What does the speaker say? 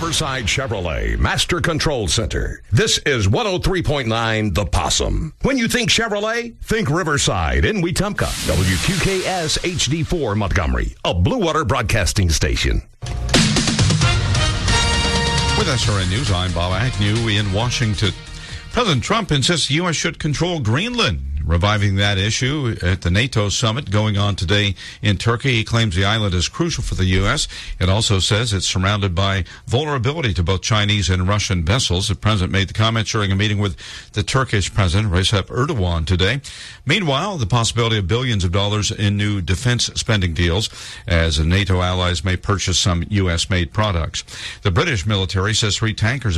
Riverside Chevrolet Master Control Center. This is 103.9 The Possum. When you think Chevrolet, think Riverside in Wetumpka. WQKS HD4 Montgomery, a Blue Water broadcasting station. With SRN News, I'm Bob Agnew in Washington. President Trump insists the U.S. should control Greenland, reviving that issue at the NATO summit going on today in Turkey. He claims the island is crucial for the U.S. It also says it's surrounded by vulnerability to both Chinese and Russian vessels. The president made the comments during a meeting with the Turkish president, Recep Erdogan, today. Meanwhile, the possibility of billions of dollars in new defense spending deals as NATO allies may purchase some U.S.-made products. The British military says 3 tankers